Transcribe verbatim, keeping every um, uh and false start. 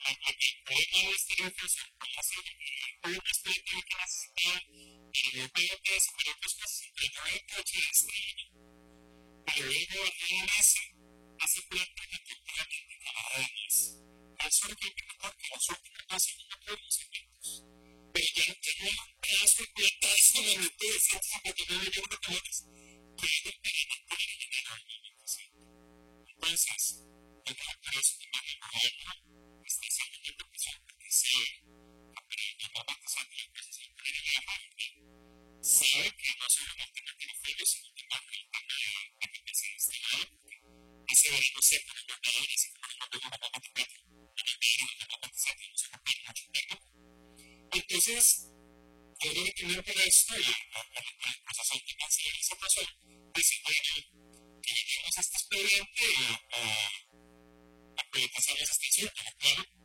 puede estar influenciado por la serie, puede estar que necesita diabetes, diferentes cosas, pero no hay coche de estrella. Pero luego él hace, hace práctica totalmente cada vez. Al sur que porque los últimos pasos no pueden los efectos. Pero ya tengo un pedazo de pedazo de la empresa, porque no me llevo que es que es un pedazo de generar alimentación. Entonces, yo creo que es un gobierno que está haciendo una propuesta que sea, pero que no va a pasar de la posición que le da sabe que no solamente no tiene fe, sino que más que el tema de competencia instalada, ese de no ser por los ganadores y por los ganadores no van a tener entonces, yo creo que no por esto, y el proceso de financiar esa persona, pues oye, que lleguemos a este expediente a publicaciones extensión, claro,